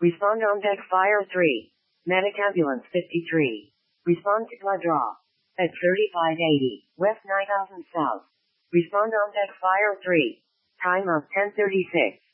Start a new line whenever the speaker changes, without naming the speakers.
Respond on deck fire 3. Medic ambulance 53. Respond to blood draw. At 3580, West 9000 South. Respond on deck fire 3. Time of 10:36.